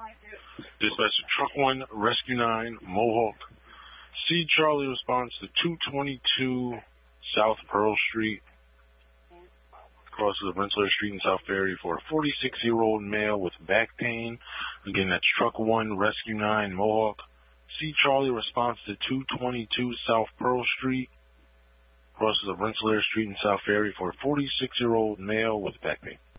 Dispatch to Truck 1, Rescue 9, Mohawk. C. Charlie responds to 222 South Pearl Street. Crosses of Rensselaer Street in South Ferry for a 46-year-old male with back pain. Again, that's Truck 1, Rescue 9, Mohawk. C. Charlie responds to 222 South Pearl Street. Crosses of Rensselaer Street in South Ferry for a 46-year-old male with back pain.